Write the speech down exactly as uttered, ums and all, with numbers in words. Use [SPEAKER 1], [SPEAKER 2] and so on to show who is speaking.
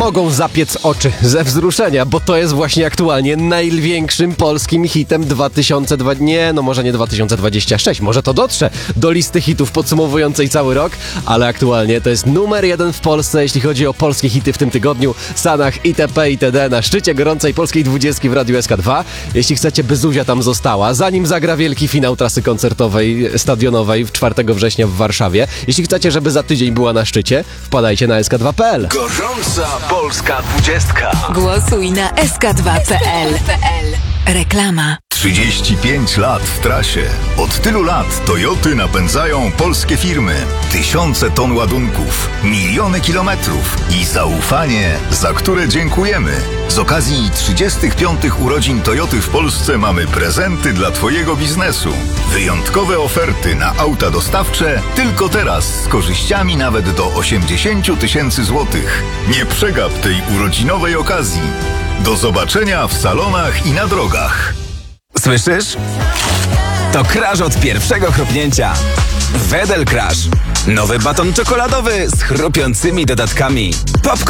[SPEAKER 1] mogą zapiec oczy ze wzruszenia, bo to jest właśnie aktualnie największym polskim hitem dwa tysiące dwudziestego... Nie, no może nie dwa tysiące dwudziestego szóstego, może to dotrze do listy hitów podsumowującej cały rok, ale aktualnie to jest numer jeden w Polsce, jeśli chodzi o polskie hity w tym tygodniu. Sanach itp. itd. Na szczycie gorącej polskiej dwudziestki w Radiu S K dwa. Jeśli chcecie, by Zuzia tam została, zanim zagra wielki finał trasy koncertowej, stadionowej w czwartego września w Warszawie. Jeśli chcecie, żeby za tydzień była na szczycie, wpadajcie na S K dwa kropka p l.
[SPEAKER 2] Gorąca polska dwudziestka.
[SPEAKER 3] Głosuj na S K dwa kropka p l. Reklama.
[SPEAKER 4] trzydzieści pięć lat w trasie. Od tylu lat Toyoty napędzają polskie firmy. Tysiące ton ładunków, miliony kilometrów i zaufanie, za które dziękujemy. Z okazji trzydziestych piątych urodzin Toyoty w Polsce mamy prezenty dla Twojego biznesu. Wyjątkowe oferty na auta dostawcze tylko teraz z korzyściami nawet do osiemdziesiąt tysięcy złotych. Nie przegap tej urodzinowej okazji. Do zobaczenia w salonach i na drogach.
[SPEAKER 5] Słyszysz? To crash od pierwszego chrupnięcia. Wedel Crash. Nowy baton czekoladowy z chrupiącymi dodatkami. Popcorn